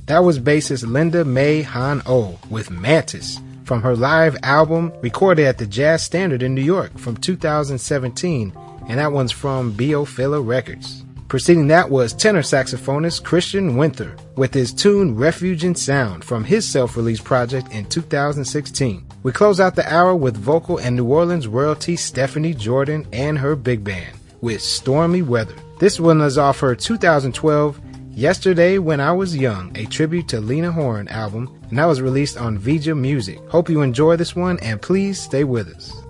That was bassist Linda May Han Oh with Mantis from her live album recorded at the Jazz Standard in New York from 2017, and that one's from Biophila Records. Preceding that was tenor saxophonist Christian Winther with his tune Refuge in Sound from his self-released project in 2016. We close out the hour with vocal and New Orleans royalty Stephanie Jordan and her big band with Stormy Weather. This one is off her 2012 Yesterday When I Was Young, a tribute to Lena Horne album, and that was released on Vija Music. Hope you enjoy this one, and please stay with us.